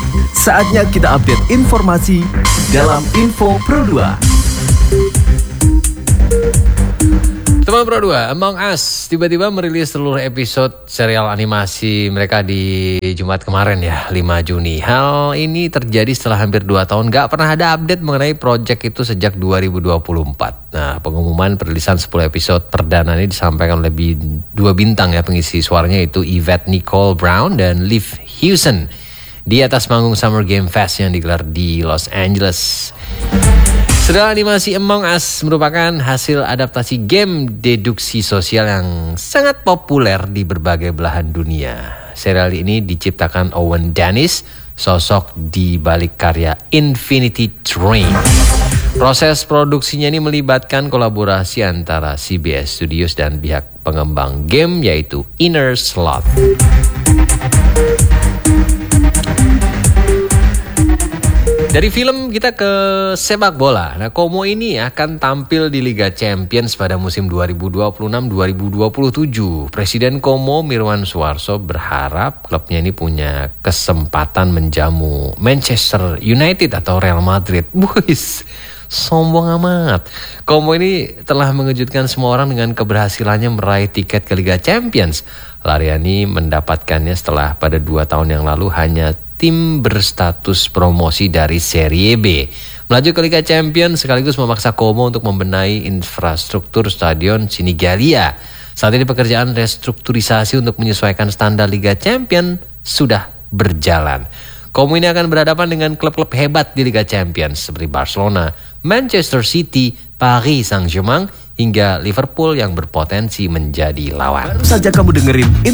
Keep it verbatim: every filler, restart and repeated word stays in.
Saatnya kita update informasi dalam Info Pro dua. Teman Pro dua, Among Us tiba-tiba merilis seluruh episode serial animasi mereka di Jumat kemarin ya, lima Juni. Hal ini terjadi setelah hampir dua tahun gak pernah ada update mengenai project itu sejak dua ribu dua puluh empat. Nah, pengumuman perilisan sepuluh episode perdana ini disampaikan oleh dua bintang ya pengisi suaranya, itu Yvette Nicole Brown dan Liv Hewson di atas panggung Summer Game Fest yang digelar di Los Angeles. Serial animasi Among Us merupakan hasil adaptasi game deduksi sosial yang sangat populer di berbagai belahan dunia. Serial ini diciptakan Owen Dennis, sosok di balik karya Infinity Train. Proses produksinya ini melibatkan kolaborasi antara C B S Studios dan pihak pengembang game yaitu Inner Sloth. Dari film kita ke sepak bola. Nah, Como ini akan tampil di Liga Champions pada musim dua ribu dua puluh enam dua ribu dua puluh tujuh. Presiden Como Mirwan Suarso berharap klubnya ini punya kesempatan menjamu Manchester United atau Real Madrid. Buis, sombong amat. Como ini telah mengejutkan semua orang dengan keberhasilannya meraih tiket ke Liga Champions. Laryani mendapatkannya setelah pada dua tahun yang lalu hanya tim berstatus promosi dari Serie B. Melaju ke Liga Champions sekaligus memaksa Como untuk membenahi infrastruktur Stadion Sinigalia. Saat ini pekerjaan restrukturisasi untuk menyesuaikan standar Liga Champions sudah berjalan. Como ini akan berhadapan dengan klub-klub hebat di Liga Champions seperti Barcelona, Manchester City, Paris Saint-Germain, hingga Liverpool yang berpotensi menjadi lawan. Baru saja kamu dengerin